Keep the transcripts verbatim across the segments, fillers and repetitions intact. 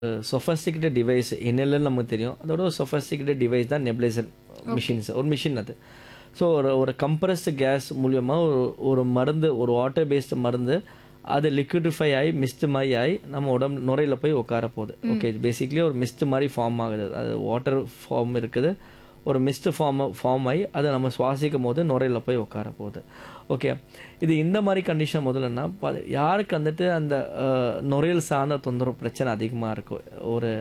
Sophisticated device என்னெல்லாம் நமக்கு தெரியும். அதோட ஒரு சொஃபஸ்டிகேட்டட் டிவைஸ் தான் நெபுலைசர் ஓகே. மிஷின்ஸ். ஒரு மிஷின் அது. ஸோ ஒரு ஒரு கம்ப்ரஸ்டு கேஸ் மூலியமா ஒரு ஒரு மருந்து, ஒரு வாட்டர் பேஸ்டு மருந்து அது லிக்விடிஃபை ஆகி மிஸ்ட் மாதிரி ஆகி நம்ம உடம்பு நுரையில போய் உட்கார போகுது. ஓகே, பேசிக்லி ஒரு மிஸ்ட் மாதிரி ஃபார்ம் ஆகுது. அது வாட்டர் ஃபார்ம் இருக்குது. ஒரு மிஸ்ட் ஃபார்ம் ஃபார்ம் ஆகி அதை நம்ம சுவாசிக்கும் போது நுரையில போய் உட்கார போகுது. ஓகே, இது இந்த மாதிரி கண்டிஷன் முதல்லன்னா ப- யாருக்கு வந்துட்டு அந்த அஹ், நுரையீரல் சார்ந்த தொந்தரவு பிரச்சனை அதிகமாக இருக்கும், ஒரு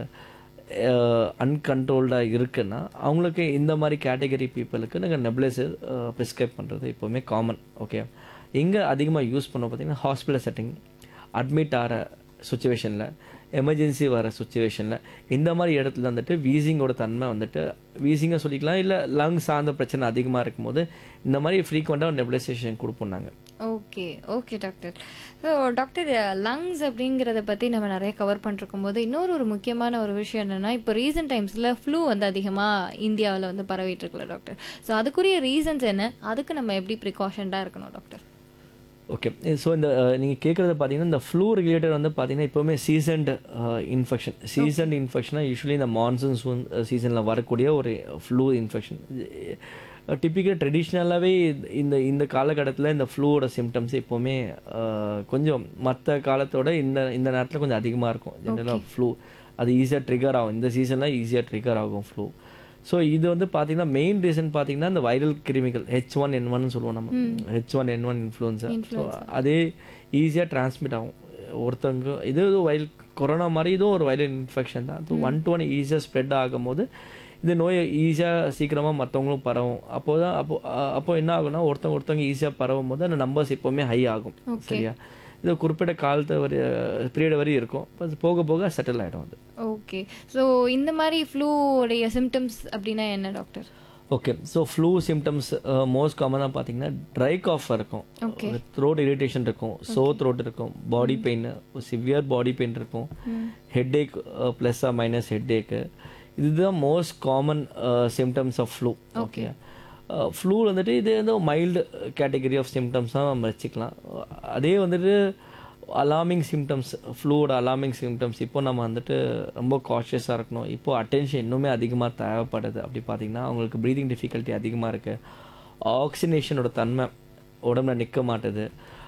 அன்கண்ட்ரோல்டாக இருக்குன்னா அவங்களுக்கு இந்த மாதிரி கேட்டகரி பீப்புளுக்கு நாங்கள் நெபுலைசர் ப்ரிஸ்கிரைப் பண்ணுறது எப்போவுமே காமன். ஓகே, எங்கே அதிகமாக யூஸ் பண்ணோம் பார்த்தீங்கன்னா ஹாஸ்பிட்டல் செட்டிங், அட்மிட் ஆகிற சுச்சுவேஷனில், எமர்ஜென்சி வர சுச்சுவேஷனில், இந்த மாதிரி இடத்துல வந்துட்டு வீசிங்கோட தன்மை வந்துட்டு வீசிங்காக சொல்லிக்கலாம், இல்லை லங் சார்ந்த பிரச்சனை அதிகமாக இருக்கும்போது இந்த மாதிரி ஃப்ரீக்வெண்ட்டாக நெபுலைசேஷன் கொடுப்போம் நாங்கள். Okay okay doctor. So doctor, lungs அப்படிங்கிறத பற்றி நம்ம நிறைய கவர் பண்ணிருக்கும் போது இன்னொரு ஒரு முக்கியமான ஒரு விஷயம் என்னென்னா, இப்போ ரீசெண்ட் டைம்ஸில் ஃப்ளூ வந்து அதிகமாக இந்தியாவில் வந்து பரவிட்டு இருக்குல்ல டாக்டர். ஸோ அதுக்குரிய ரீசன்ஸ் என்ன, அதுக்கு நம்ம எப்படி ப்ரிகாஷன்டாக இருக்கணும் டாக்டர்? ஓகே, ஸோ இந்த நீங்கள் கேட்குறது பார்த்தீங்கன்னா இந்த ஃப்ளூ ரிலேட்டட் வந்து பார்த்தீங்கன்னா எப்போவுமே சீசன்ட் இன்ஃபெக்ஷன். சீசன்ட் இன்ஃபெக்ஷனாக யூஸ்வலி இந்த மான்சூன் சூன் சீசனில் வரக்கூடிய ஒரு ஃப்ளூ இன்ஃபெக்ஷன். டிப்பிக்கல் ட்ரெடிஷ்னலாகவே இந்த இந்த காலகட்டத்தில் இந்த ஃப்ளூவோட சிம்டம்ஸ் எப்போவுமே அஹ், கொஞ்சம் மற்ற காலத்தோட இந்த இந்த நேரத்தில் கொஞ்சம் அதிகமாக இருக்கும். ஜென்ரலாக ஃப்ளூ அது ஈஸியாக ட்ரிகர் ஆகும். இந்த சீசனில் ஈஸியாக ட்ரிகர் ஆகும் ஃப்ளூ. ஸோ இது வந்து பார்த்தீங்கன்னா மெயின் ரீசன் பார்த்தீங்கன்னா இந்த வைரல் கிருமிகள் ஹெச் ஒன் என் ஒன்னு சொல்லுவோம் நம்ம, ஹெச் ஒன் என் ஒன் இன்ஃப்ளூன்ஸா. ஸோ அதே ஈஸியாக டிரான்ஸ்மிட் ஆகும் ஒருத்தவங்க. இது வைரல் கொரோனா மாதிரி இதுவும் ஒரு வைரல் இன்ஃபெக்ஷன் தான். ஸோ ஒன் டு ஒன் ஈஸியாக ஸ்ப்ரெட் ஆகும்போது இந்த நோய் ஈஸியாக சீக்கிரமாக மற்றவங்களும் பரவும். அப்போ தான் அப்போ அ- அப்போ என்ன ஆகும்னா ஒருத்தவங்க ஒருத்தவங்க ஈஸியாக பரவும் போது அந்த நம்பர்ஸ் எப்போவுமே ஹை ஆகும். சரியா, இது குறிப்பிட்ட காலத்தை வரை பீரியட் வரை இருக்கும். அது போக போக செட்டில் ஆகிடும் அது. ஓகே, ஸோ இந்த மாதிரி ஃப்ளூடைய சிம்டம்ஸ் அப்படின்னா என்ன doctor? Okay, so flu symptoms most காமனாக பார்த்தீங்கன்னா ட்ரை காஃப் இருக்கும், ஓகே. த்ரோட் இரிட்டேஷன் இருக்கும், சோ த்ரோட் இருக்கும், body pain, severe body pain இருக்கும், ஹெட்ஏக் ப்ளஸ்ஸாக மைனஸ் ஹெட்ஏக்கு. இதுதான் most common symptoms of flu. Okay, flu வந்துட்டு இது வந்து மைல்டு கேட்டகரி ஆஃப் சிம்டம்ஸ் தான் நம்ம வச்சுக்கலாம். அதே வந்துட்டு அலார்மிங் சிம்டம்ஸ், ஃப்ளூவோட அலார்மிங் சிம்டம்ஸ் இப்போ நம்ம வந்துட்டு ரொம்ப காஷியஸாக இருக்கணும். இப்போது அட்டென்ஷன் இன்னுமே அதிகமாக தேவைப்படுது. அப்படி பார்த்தீங்கன்னா அவங்களுக்கு ப்ரீதிங் டிஃபிகல்ட்டி அதிகமாக இருக்குது, ஆக்சிஜனேஷனோட தன்மை உடம்புல நிற்க மாட்டுது,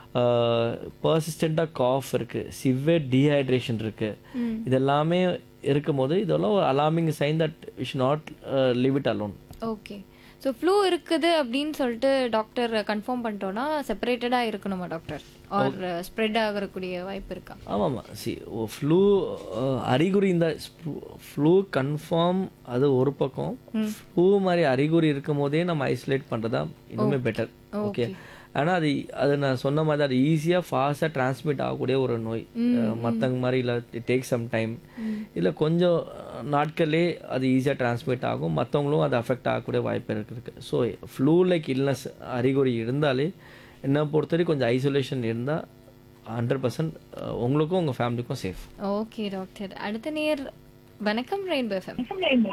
பர்சிஸ்டண்ட்டாக காஃப் இருக்குது, சிவியர் டீஹைட்ரேஷன் இருக்குது. இதெல்லாமே இருக்கும்போது இதெல்லாம் ஒரு alarming sign that we should not live it alone. Okay, so flu இருக்குது அப்படின்னு சொல்லிட்டு டாக்டர் கன்ஃபார்ம் பண்ணிட்டோன்னா செப்பரேட்டடாக இருக்கணுமா டாக்டர், ஆர் ஸ்ப்ரெட் ஆகக்கூடிய வாய்ப்பு இருக்கா? ஆமாம்மா, சி ஃப்ளூ அறிகுறி இந்த ஃப்ளூ கன்ஃபார்ம் அது ஒரு பக்கம். ஃப்ளூ மாதிரி அறிகுறி இருக்கும் போதே நம்ம ஐசோலேட் பண்ணுறது தான் இன்னுமே பெட்டர். ஓகே, ஆனால் அது அது நான் சொன்ன மாதிரி அது ஈஸியாக ஃபாஸ்ட்டாக டிரான்ஸ்மிட் ஆகக்கூடிய ஒரு நோய். மற்றவங்க மாதிரி இல்லை, இட் டேக் சம் டைம், இல்லை கொஞ்சம் நாட்களே அது ஈஸியாக டிரான்ஸ்மிட் ஆகும், மற்றவங்களும் அது அஃபெக்ட் ஆகக்கூடிய வாய்ப்பு இருக்குது. ஸோ ஃப்ளூ லைக் இல்னஸ் அறிகுறி இருந்தாலே என்னை பொறுத்தவரை கொஞ்சம் ஐசோலேஷன் இருந்தால் ஹண்ட்ரட் பர்சன்ட் உங்களுக்கும் உங்கள் ஃபேமிலிக்கும் சேஃப். ஓகே டாக்டர், அடுத்த நேர். வணக்கம் ரெயின்போ எஃப்எம்.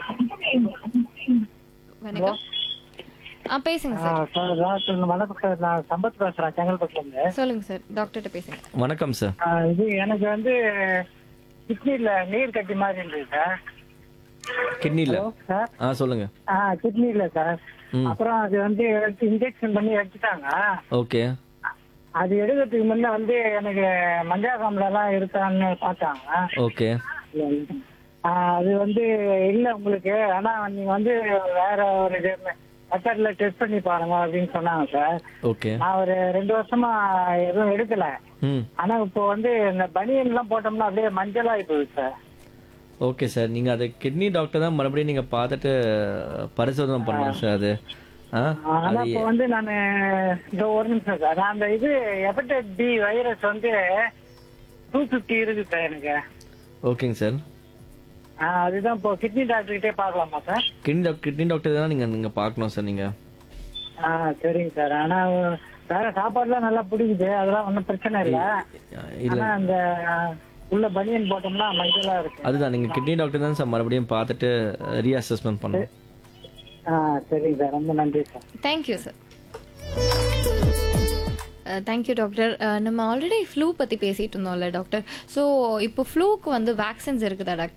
வணக்கம், ஆ பேசுங்க சார். சார் டாக்டர் வணக்கம் சார். நான் சம்பத் பேசுறேன் செங்கல்பட்டுல இருந்து. சொல்லுங்க சார், டாக்டர்கிட்ட பேசுங்க. வணக்கம் சார். ஆ, இது எனக்கு வந்து கிட்னில நீர் கட்டி மாதிரி இருந்தது சார். கிட்னியில் ஹலோ சார். ஆ சொல்லுங்கள். ஆ கிட்னில சார். அப்புறம் அது வந்து இன்ஜெக்ஷன் பண்ணி எடுத்துட்டாங்க. ஓகே, அது எடுக்கிறதுக்கு முன்ன வந்து எனக்கு மஞ்சாகாமல எல்லாம் இருக்கான்னு பார்த்தாங்க. ஓகே, ஆ, அது வந்து இல்ல உங்களுக்கு, ஆனா நீங்க வந்து வேற ஒரு மெத்தட்ல டெஸ்ட் பண்ணி பாருங்க அப்படின்னு சொன்னாங்க சார். ஓகே. நான் ஒரு ரெண்டு வருஷமா எதுவும் எடுக்கல. ம் ஆனா இப்போ வந்து இந்த பனியன் எல்லாம் போட்டோம்னா அப்படியே மஞ்சளாகி போகுது சார். ஓகே சார், நீங்கள் அது கிட்னி டாக்டர் தான் மறுபடியும் நீங்கள் பார்த்துட்டு பரிசோதனை பண்ணணும் சார். அது ஆ ஆனா அது இப்போ வந்து நான் இந்த ஒரு நிமிஷம் சார், நான் அந்த இது ஹெப்படைட்டிஸ் பி வைரஸ் வந்து டூ பிப்டி இருக்கு சார் எனக்கு. ஓகேங்க சார். ஆ, அதுதான் இப்போ கிட்னி டாக்டர் கிட்டே பார்க்கலாமா sir? Kidney doctor kidney doctor தான் நீங்கள் நீங்கள் பார்க்கணும் சார் நீங்கள். ஆ சரிங்க சார். ஆனா வேற சாப்பாடுலாம் நல்லா பிடிக்குது, அதெல்லாம் ஒன்றும் பிரச்சனை இல்லை. இல்லை, ஆனா அந்த உள்ள பனியன் போட்டோம்னா மஞ்சளா இருக்கு. அதுதான் நீங்கள் கிட்னி டாக்டர் தான் சார் மறுபடியும் பார்த்துட்டு ரீஅசஸ்மெண்ட் பண்ணணும். ஆ சரிங்க சார், ரொம்ப நன்றி sir. Thank you sir. Thank you doctor. நம்ம ஆல்ரெடி ஃப்ளூ பற்றி பேசிகிட்டு இருந்தோம்ல டாக்டர். ஸோ இப்போ ஃப்ளூக்கு வந்து வேக்சின்ஸ் இருக்குதா டாக்டர்?